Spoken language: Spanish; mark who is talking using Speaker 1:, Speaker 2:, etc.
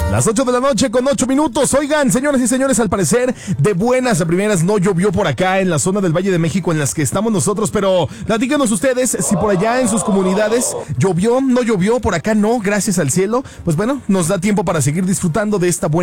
Speaker 1: Las 8 de la noche con 8 minutos. Oigan, señoras y señores, al parecer, de buenas a primeras no llovió por acá en la zona del Valle de México en las que estamos nosotros, pero platícanos ustedes si por allá en sus comunidades llovió, no llovió, por acá no, gracias al cielo. Pues bueno, nos da tiempo para seguir disfrutando de esta buena